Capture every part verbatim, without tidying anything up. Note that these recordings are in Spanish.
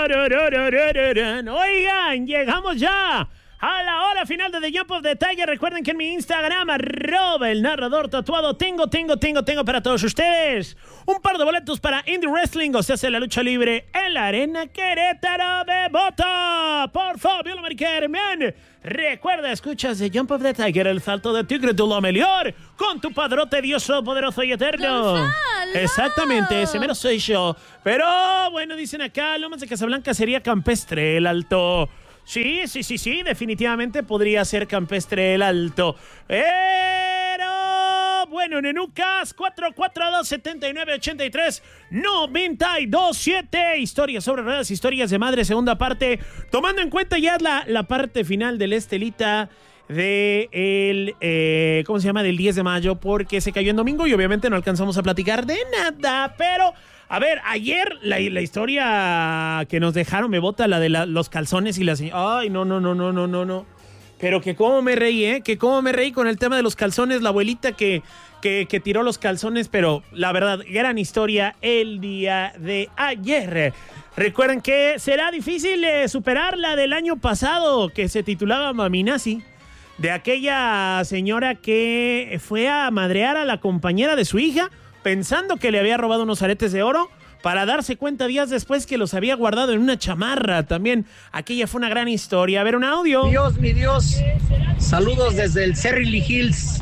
Oigan, llegamos ya a la hora final de The Jump of the Tiger. Recuerden que en mi Instagram, arroba el narrador tatuado, tengo, tengo, tengo, tengo para todos ustedes un par de boletos para Indie Wrestling, o sea, hace la lucha libre en la Arena Querétaro de Bota por Fabiola Mariquermen. Recuerda, escuchas The Jump of the Tiger, el salto de tigre de lo mejor, con tu padrote dioso, poderoso y eterno. ¡Gonzalo! Exactamente, ese mero soy yo. Pero, bueno, dicen acá, Lomas de Casablanca sería campestre el Alto. Sí, sí, sí, sí, definitivamente podría ser campestre el Alto. Pero, bueno, Nenucas, cuatro cuatro dos, siete nueve, ocho tres, nueve dos siete. Historias sobre ruedas, historias de madre, segunda parte. Tomando en cuenta ya la, la parte final del Estelita de el, eh, ¿cómo se llama? Del diez de mayo, porque se cayó en domingo y obviamente no alcanzamos a platicar de nada, pero... A ver, ayer la, la historia que nos dejaron, me bota la de la, los calzones y las... Ay, no, no, no, no, no, no, no. Pero que cómo me reí, ¿eh? Que cómo me reí con el tema de los calzones, la abuelita que, que, que tiró los calzones, pero la verdad, gran historia el día de ayer. Recuerden que será difícil eh, superar la del año pasado, que se titulaba Maminazi, de aquella señora que fue a madrear a la compañera de su hija, pensando que le había robado unos aretes de oro, para darse cuenta días después que los había guardado en una chamarra. También aquella fue una gran historia. A ver, un audio. Dios, mi Dios. Saludos desde el Cerrilly Hills.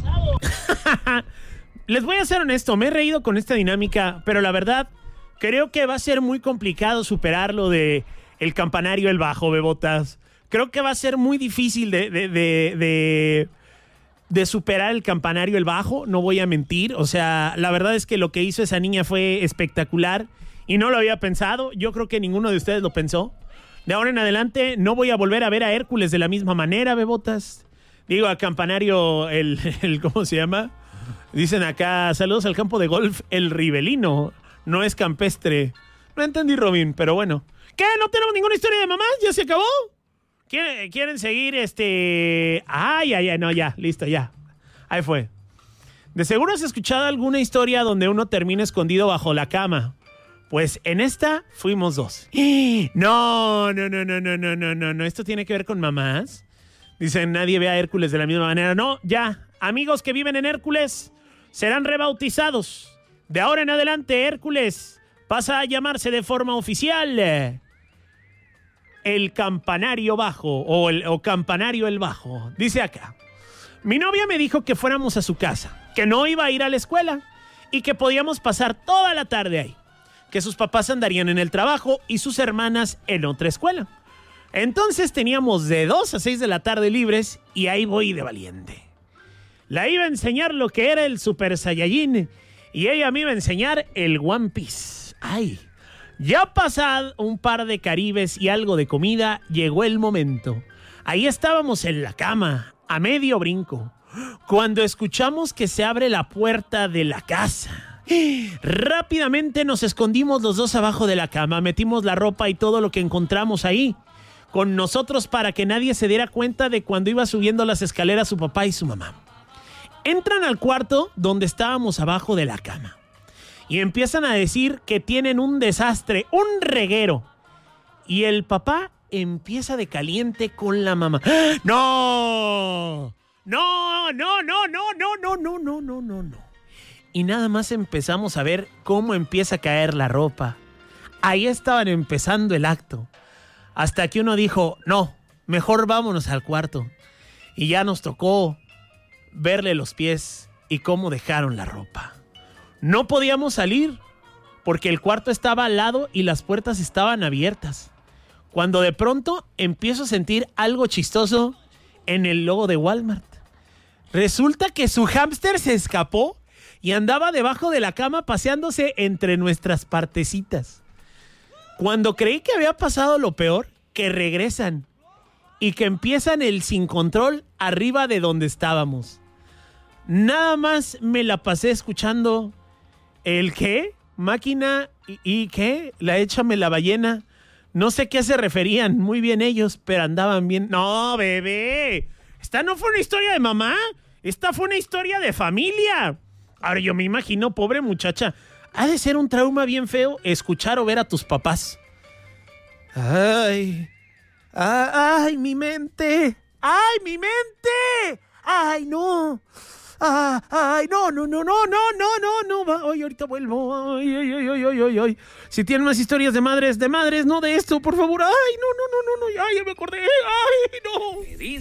Les voy a ser honesto, me he reído con esta dinámica, pero la verdad, creo que va a ser muy complicado superar lo de el campanario el bajo, bebotas. Creo que va a ser muy difícil de... de, de, de de superar el campanario el bajo, no voy a mentir. O sea, la verdad es que lo que hizo esa niña fue espectacular y no lo había pensado. Yo creo que ninguno de ustedes lo pensó. De ahora en adelante no voy a volver a ver a Hércules de la misma manera, bebotas. Digo, a campanario el, el ¿cómo se llama? Dicen acá, saludos al campo de golf, el Ribelino. No es campestre. No entendí, Robin, pero bueno. ¿Qué? ¿No tenemos ninguna historia de mamás? ¿Ya se acabó? ¿Quieren, ¿Quieren seguir este...? Ay, ay, ay, no, ya, listo, ya. Ahí fue. De seguro has escuchado alguna historia donde uno termina escondido bajo la cama. Pues en esta fuimos dos. No, no, no, no, no, no, no, no, no. Esto tiene que ver con mamás. Dicen, nadie ve a Hércules de la misma manera. No, ya. Amigos que viven en Hércules serán rebautizados. De ahora en adelante, Hércules pasa a llamarse de forma oficial el campanario bajo o, el, o campanario el bajo. Dice acá, mi novia me dijo que fuéramos a su casa, que no iba a ir a la escuela y que podíamos pasar toda la tarde ahí, que sus papás andarían en el trabajo y sus hermanas en otra escuela. Entonces teníamos de dos a seis de la tarde libres y ahí voy de valiente. La iba a enseñar lo que era el Super Saiyajin y ella me iba a enseñar el One Piece. Ay, ya pasado un par de caribes y algo de comida, llegó el momento. Ahí estábamos en la cama, a medio brinco, cuando escuchamos que se abre la puerta de la casa. Rápidamente nos escondimos los dos abajo de la cama, metimos la ropa y todo lo que encontramos ahí con nosotros para que nadie se diera cuenta de cuando iba subiendo las escaleras su papá y su mamá. Entran al cuarto donde estábamos abajo de la cama. Y empiezan a decir que tienen un desastre, un reguero. Y el papá empieza de caliente con la mamá. ¡No! ¡No, no, no, no, no, no, no, no, no, no, no! Y nada más empezamos a ver cómo empieza a caer la ropa. Ahí estaban empezando el acto. Hasta que uno dijo, no, mejor vámonos al cuarto. Y ya nos tocó verle los pies y cómo dejaron la ropa. No podíamos salir porque el cuarto estaba al lado y las puertas estaban abiertas. Cuando de pronto empiezo a sentir algo chistoso en el logo de Walmart. Resulta que su hámster se escapó y andaba debajo de la cama paseándose entre nuestras partecitas. Cuando creí que había pasado lo peor, que regresan y que empiezan el sin control arriba de donde estábamos. Nada más me la pasé escuchando el ¿qué? Máquina y, y ¿qué? La échame la ballena. No sé qué se referían, muy bien ellos, pero andaban bien. No, bebé, esta no fue una historia de mamá, esta fue una historia de familia. Ahora yo me imagino, pobre muchacha, ha de ser un trauma bien feo escuchar o ver a tus papás Ay, ay, mi mente. Ay, mi mente. Ay, no. Ah, ay, no, no, no, no, no, no, no, no, va. Ay, ahorita vuelvo. Ay, ay, ay, ay, ay, ay. Si tienen más historias de madres, de madres, no de esto, por favor. Ay, no, no, no, no, no. Ay, ya me acordé. Ay, no.